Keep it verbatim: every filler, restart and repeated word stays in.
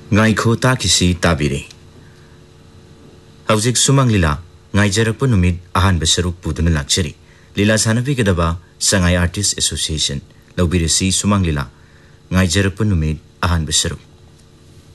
Ngaikho takisi tabiri. Hauzik sumang lila ngaijarak po numid ahan basaruk puduna lakchari. Lila sanabi kadaba Sangay Artists Association laubiri si sumang lila ngaijarak po numid ahan basaruk.